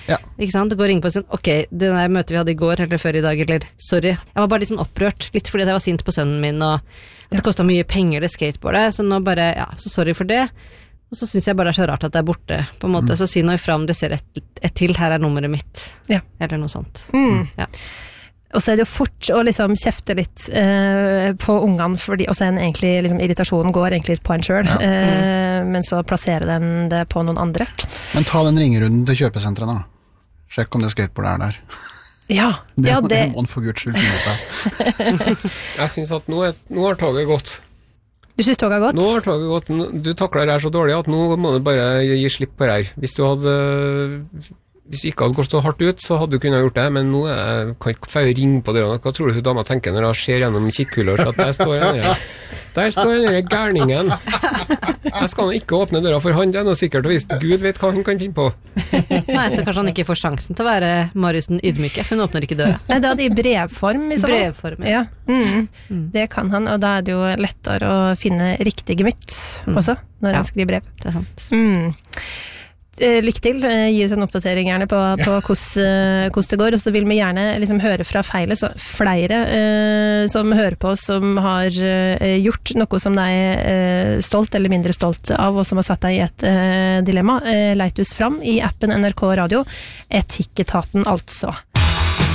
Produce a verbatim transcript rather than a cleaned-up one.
Ja. Ikke sant? Du går inn på sånn, ok, det der møtet vi hadde i går, eller før i dag, eller sorry. Jeg var bare litt sånn opprørt, litt fordi jeg var sint på sønnen min, og at det kostet mye penger det skateboardet, så nå bare, ja, så sorry for det. Og så synes jeg bare det er så rart at det er borte, på en måte. Mm. Så si noe ifra om det ser et, et til, her er nummeret mitt, ja. Eller noe sånt. Mm. Ja. Og så er det jo fort å liksom kjefte litt eh, på ungene, fordi, og så er den egentlig, liksom, irritasjonen går egentlig litt på en selv, ja. eh, men så plasserer den det på noen andre. Men ta den ringerunden til kjøpesentrene da. Sjekk om det skateboardet er der. Ja, det ja, det... må man for Guds skyld finne Jeg synes at nå, er, nå har toget gått. Du synes toget har gått? Nå har toget gått. Du takler det her så dårlig at nå må du bare gi slipp på det her. Hvis du hadde... Hvis du ikke hadde gått så hardt ut, så hadde du kunnet gjort det, men nå er, kan jeg ikke ringe på dere. Hva tror du dama tenker når hun ser gjennom kikkhullet og at der står denne, der står denne gærningen. Jeg skal ikke åpne døra for han, det er noe sikkert, og hvis Gud vet hva han kan finne på. Nei, så kanskje han ikke får sjansen til å være Marius den ydmyke, for hun åpner ikke døra. Nei, da er det i brevform. I brevform, ja. Mm. Mm. Det kan han, og da er det jo lettere å finne riktig gemytt mm. også, når ja. Han skriver brev. Det er sant. Mm. Lykke til, gi oss en oppdatering gjerne på, på hvordan det går, og så vil vi gjerne liksom høre fra feile, så flere eh, som hører på oss, som har eh, gjort noe som de er eh, stolt eller mindre stolt av, og som har satt deg i et eh, dilemma. Eh, leit oss fram i appen N R K Radio, Etikketaten altså.